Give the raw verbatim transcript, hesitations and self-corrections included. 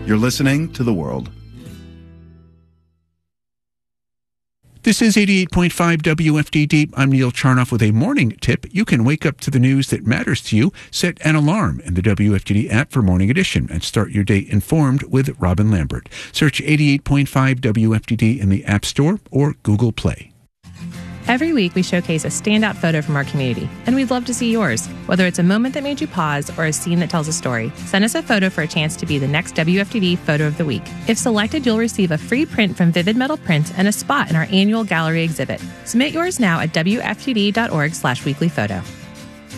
You're listening to The World. This is eighty-eight point five W F D D. I'm Neil Charnoff with a morning tip. You can wake up to the news that matters to you. Set an alarm in the W F D D app for Morning Edition and start your day informed with Robin Lambert. Search eighty-eight point five W F D D in the App Store or Google Play. Every week, we showcase a standout photo from our community, and we'd love to see yours. Whether it's a moment that made you pause or a scene that tells a story, send us a photo for a chance to be the next W F D D Photo of the Week. If selected, you'll receive a free print from Vivid Metal Prints and a spot in our annual gallery exhibit. Submit yours now at W F D D dot org slash weekly photo.